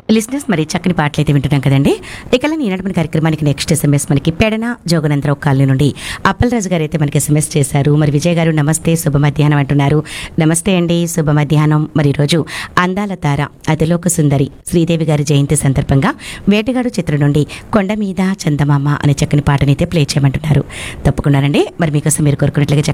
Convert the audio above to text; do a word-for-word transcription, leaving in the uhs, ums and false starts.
Listeners మరి చక్కని పాటలు అయితే వింటున్నాం కదండి. ఇక ఈనాటి మన కార్యక్రమానికి నెక్స్ట్ ఎస్ఎంఎస్ మనకి పెడన జోగనందరావు కాలనీ నుండి అప్పలరాజు గారు అయితే మనకి ఎస్ఎంఎస్ చేశారు. మరి విజయ్ గారు నమస్తే శుభ మధ్యాహ్నం అంటున్నారు. నమస్తే అండి, శుభ మధ్యాహ్నం. మరి ఈరోజు అందాల తార అతిలోక సుందరి శ్రీదేవి గారి జయంతి సందర్భంగా వేటగాడు చిత్రం నుండి కొండ మీద చందమామ అనే చక్కని పాటనైతే ప్లే చేయమంటున్నారు. తప్పకుండానండి మరి మీకోసం మీరు కోరుకున్నట్లుగా